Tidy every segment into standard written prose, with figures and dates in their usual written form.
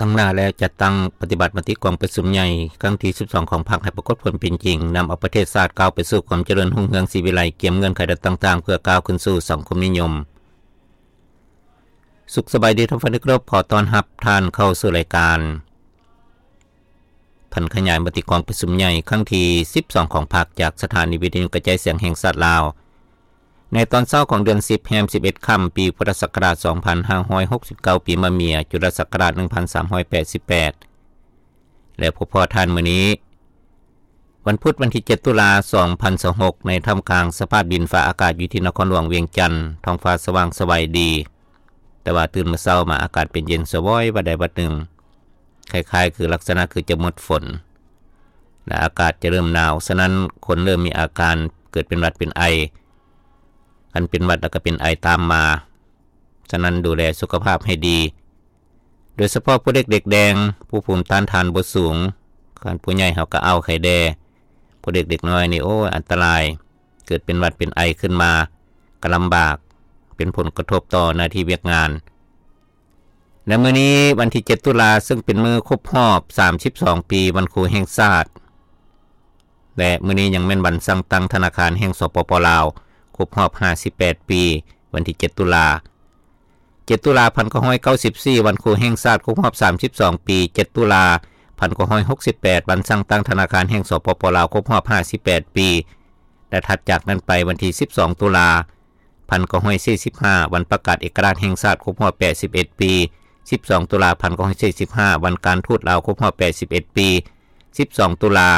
ตั้งหน้าแล้วจัดตั้งปฏิบัติมติกองประชุมใหญ่ครั้งที่12ของพรรคให้ปรากฏผลเป็นจริงนำเอาประเทศชาติก้าวไปสู่ความเจริญรุ่งเรืองศรีวิไลเกี่ยมเงื่อนไขต่างๆเพื่อก้าวขึ้นสู่สังคมนิยมสุขสบายดีท่านผู้ฟังที่เคารพขอต้อนรับท่านเข้าสู่รายการพันขยายมติกองประชุมใหญ่ครั้งที่12ของพรรคจากสถานีวิทยุกระจายเสียงแห่งชาติลาวในตอนเช้าของเดือน10แรม11ค่ำปีพุทธศักราช2569ปีมะเมียจุลศักราช1388และพบพอท่านมื้อนี้วันพุธวันที่7ตุลาคม2026ในท่ามกลางสภาพดินฟ้าอากาศอยู่ที่นครหลวงเวียงจันทร์ท้องฟ้าสว่างสวัยดีแต่ว่าตื่นมาเช้ามาอากาศเป็นเย็นสว้อยบัดใดบัดหนึ่งคล้ายๆคือลักษณะคือจะหมดฝนและอากาศจะเริ่มหนาวฉะนั้นคนเริ่มมีอาการเกิดเป็นหวัดเป็นไออันเป็นหวัดแล้วก็เป็นไอตามมาฉะนั้นดูแลสุขภาพให้ดีโดยเฉพาะผู้เด็กเด็กแดงผู้ภูมิต้านทานบ่สูงการผู้ใหญ่เฮาก็เอาไข้แดผู้เด็กเด็กน้อยนี่โอ้อันตรายเกิดเป็นหวัดเป็นไอขึ้นมาก็ลำบากเป็นผลกระทบต่อหน้าที่เวียกงานและมื้อนี้วันที่7ตุลาซึ่งเป็นมื้อครบรอบ32ปีวันครูแห่งชาติและมื้อนี้ยังแม่นวันสั่งตั้งธนาคารแห่งสปป.ลาวครบรอบ58ปีวันที่7ตุลา7ตุลา1994วันครูแห่งชาติครบรอบ32ปี7ตุลา1968วันสั่งตั้งธนาคารแห่งสปป.ลาวครบรอบ58ปีและถัดจากนั้นไปวันที่12ตุลา1945วันประกาศเอกราชแห่งชาติครบรอบ81ปี12ตุลา1945วันการทูตลาวครบรอบ81ปี12ตุลา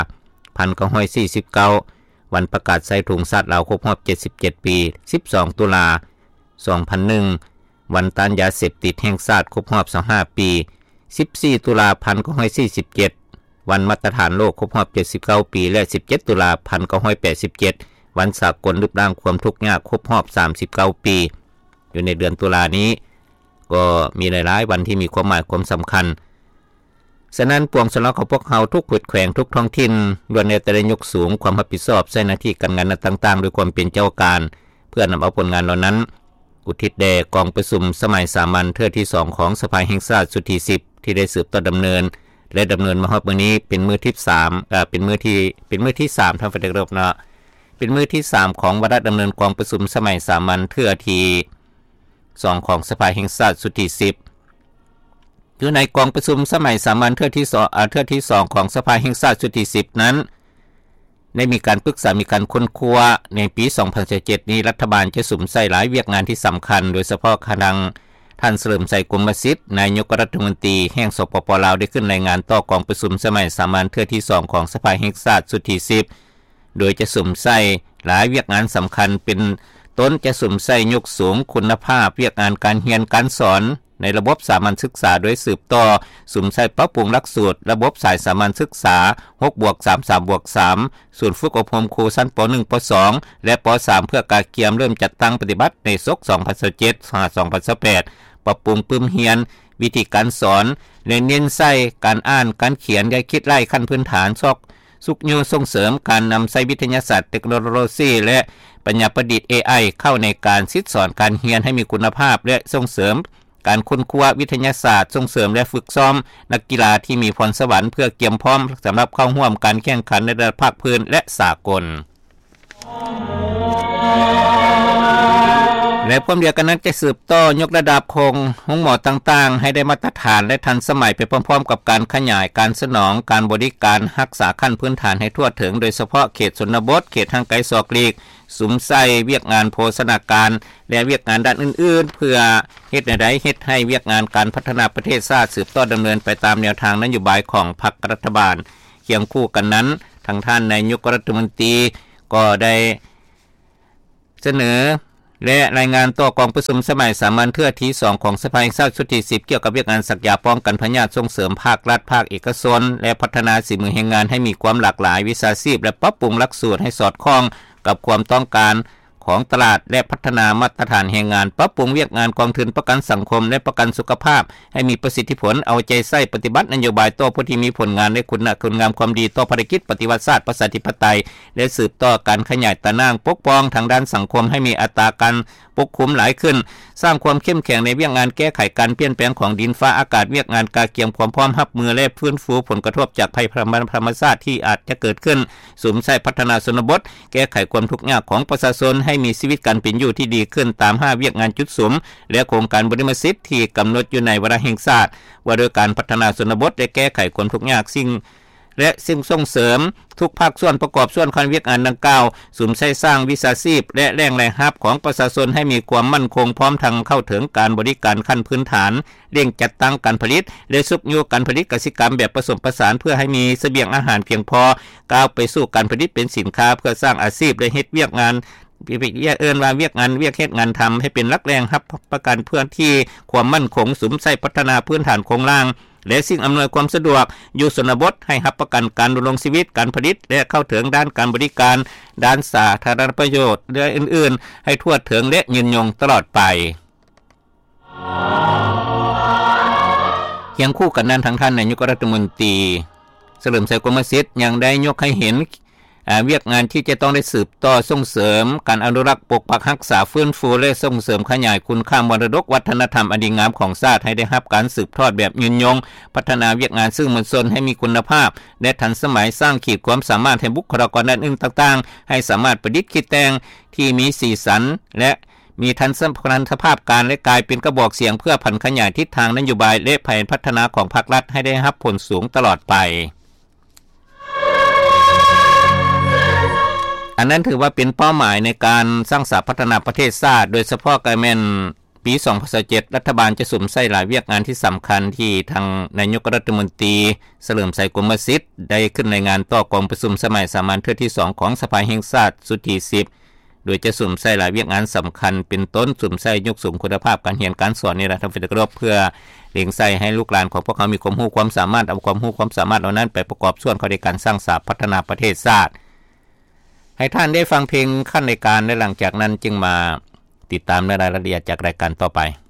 1949วันประกาศใส่ถุงชาติลาวครบรอบ77ปี12ตุลา2001วันต้านยาเสพติดแห่งชาติครบรอบ25ปี14ตุลา1947วันมาตรฐานโลกครบรอบ79ปีและ17ตุลา1987วันสากลลดล้างความทุกข์ยากครบรอบ39ปีอยู่ในเดือนตุลานี้ก็มีหลายๆวันที่มีความหมายความสำคัญฉะนั้นปวงชนของพวกเขาทุกขุดแขวงทุกท้องถิ่นล้วนแต่ได้ยกสูงความรับผิดชอบใช้หน้าที่การงานต่างๆด้วยความเป็นเจ้าการเพื่อนำเอาผลงานเหล่านั้นอุทิศแด่กองประชุมสมัยสามัญเทื่อที่2ของสภาแห่งชาติสุดที่10ที่ได้สืบต่อดำเนินและดำเนินมาฮอดมื้อนี้เป็นมื้อที่3เป็นมื้อที่3ท่านผู้ฟังครับเนาะเป็นมื้อที่3ของวาระดำเนินกองประชุมสมัยสามัญเทื่อที่2ของสภาแห่งชาติสุดที่10อยู่ในกองประชุมสมัยสามัญเทื่อที่2ของสภาแห่งชาติสุดที่10นั้นได้มีการปรึกษามีการค้นคว้าในปี2017นี้รัฐบาลจะสุ่มใส่หลายเวียกงานที่สำคัญโดยเฉพาะคณะท่านเฉลิมชัยกุมสิทธิ์นายกรัฐมนตรีแห่งสปป.ลาวได้ขึ้นรายงานต่อกองประชุมสมัยสามัญเทื่อที่2ของสภาแห่งชาติสุดที่10โดยจะสุ่มใส่หลายเวียกงานสำคัญเป็นต้นจะสุ่มใส่ยกสูงคุณภาพเวียกงานการเรียนการสอนในระบบสามัญศึกษาโดยสืบต่อสุ่มใส่ปรับปรุงหลักสูตรระบบสายสามัญศึกษา 6+3 3+3 ศูนย์ฝึกอบรมครูชั้นป .1 ป .2 และป .3 เพื่อการเกียมเริ่มจัดตั้งปฏิบัติในศก2017-2018ปรับปรุงปึ้มเรียนวิธีการสอนและเน้นใส่การอ่านการเขียนและคิดไล่ขั้นพื้นฐานสุขยูส่งเสริมการนำใช้วิทยาศาสตร์เทคโนโลยีและปัญญาประดิษฐ์ AI เข้าในการศึกษาการเรียนให้มีคุณภาพและส่งเสริมการค้นคว้าวิทยาศาสตร์ส่งเสริมและฝึกซ้อมนักกีฬาที่มีพรสวรรค์เพื่อเตรียมพร้อมสำหรับเข้าร่วมการแข่งขันในระดับภาคพื้นและสากลและพร้อมเดียวกันนั้นจะสืบต่อยกระดับโครงห้องหมอต่างๆให้ได้มาตรฐานและทันสมัยไปพร้อมๆกับการขยายการสนองการบริการรักษาขั้นพื้นฐานให้ทั่วถึงโดยเฉพาะเขตชนบทเขตทางไกลศอกลีกสุมไส้เวียกงานโภชนาการและเวียกงานด้านอื่นๆเพื่อเฮ็ดให้เวียกงานการพัฒนาประเทศชาติสืบต่อดำเนินไปตามแนวทางนโยบายของพรรครัฐบาลเคียงคู่กันนั้นทางท่านนายกรัฐมนตรีก็ได้เสนอและรายงานต่อกองประชุมสมัยสามัญเทื่อที่2ของสภาแห่งชาติชุดที่10เกี่ยวกับเวียกงานศักยาป้องกันพยาธิส่งเสริมภาครัฐภาคเอกชนและพัฒนาฝีมือแรงงานให้มีความหลากหลายวิชาชีพและปรับปรุงหลักสูตรให้สอดคล้องกับความต้องการของตลาดและพัฒนามาตรฐานแรงงานปรับปรุงเวียกงานกองทุนประกันสังคมและประกันสุขภาพให้มีประสิทธิผลเอาใจใส่ปฏิบัตินโยบายต่อผู้ที่มีผลงานและคุณงามความดีต่อภารกิจปฏิวัติศาสตร์ประชาธิปไตยและสืบต่อการขยายตะนางปกป้องทางด้านสังคมให้มีอัตราการปกคุมหลายขึ้นสร้างความเข้มแข็งในเวียกงานแก้ไขการเปลี่ยนแปลงของดินฟ้าอากาศเวียกงานการเตรียมความพร้อมรับมือและฟื้นฟูผลกระทบจากภัยธรรมชาติที่อาจจะเกิดขึ้นสุมใช้พัฒนาชนบทแก้ไขความทุกข์ยากของประชาชนให้มีชีวิตการเป็นอยู่ที่ดีขึ้นตาม5เวียกงานจุดสุมและโครงการบริมสิทธิ์ที่กำหนดอยู่ในวาระแห่งชาติว่าโดยการพัฒนาชนบทและแก้ไขความทุกข์ยากซึ่งส่งเสริมทุกภาคส่วนประกอบส่วนการเวียกงานดังกล่าวสุมใช้สร้างวิชาชีพและแรงรับของประชาชนให้มีความมั่นคงพร้อมทั้งเข้าถึงการบริการขั้นพื้นฐานเร่งจัดตั้งการผลิตและสุขอยู่การผลิตกสิกรรมแบบผสมผสานเพื่อให้มีเสบียงอาหารเพียงพอก้าวไปสู่การผลิตเป็นสินค้าเพื่อสร้างอาชีพและเฮ็ดเวียกงานเอิ้นว่าเวียกเฮ็ดงานทำให้เป็นหลักแรงรับประกันเพื่อที่ความมั่นคงสุมใช้พัฒนาพื้นฐานโครงล่างและสิ่งอำนวยความสะดวกอยู่ชนบทให้รับประกันการดำรงชีวิตการผลิตและเข้าถึงด้านการบริการด้านสาธารณประโยชน์และอื่นๆให้ทั่วถึงและยืนยงตลอดไปเคียงคู่กันนั้นทางท่านนายกรัฐมนตรีเฉลิมชัยกมลสิทธิ์ยังได้ยกให้เห็นเวียกงานที่จะต้องได้สืบต่อส่งเสริมการอนุรักษ์ปกปักรักษาฟื้นฟูและส่งเสริมขยายคุณค่ามรดกวัฒนธรรมอันดีงามของชาติให้ได้รับการสืบทอดแบบยืนยงพัฒนาเวียกงานซึ่งมวลชนให้มีคุณภาพและทันสมัยสร้างขีดความสามารถให้บุคลากรด้านอื่นต่างๆให้สามารถประดิษฐ์คิดแต่งที่มีสีสันและมีทันสภาพการและกลายเป็นกระบอกเสียงเพื่อผันขยายทิศทางนโยบายและแผนพัฒนาของภาครัฐให้ได้รับผลสูงตลอดไปอันนั้นถือว่าเป็นเป้าหมายในการสร้างสรรค์พัฒนาประเทศชาติโดยเฉพาะการแม่นปี2027รัฐบาลจะสุ่มใส่หลายเวียกงานที่สำคัญที่ทางนายกรัฐมนตรีเฉลิมชัยกมลสิทธิ์ได้ขึ้นในงานต่อกองประชุมสมัยสามัญเทื่อที่2ของสภาแห่งชาติสุดที่10โดยจะสุ่มใส่หลายเวียกงานสำคัญเป็นต้นสุ่มใส่ยกสูงคุณภาพการเรียนการสอนนี่ล่ะทั้งเป็นเพื่อเล็งใส่ให้ลูกหลานของพวกเขามีความรู้ความสามารถเอาความรู้ความสามารถเหล่านั้นไปประกอบส่วนเข้าในการสร้างสรรค์พัฒนาประเทศชาติให้ท่านได้ฟังเพลงขั้นในการและหลังจากนั้นจึงมาติดตามรายละเอียดจากรายการต่อไป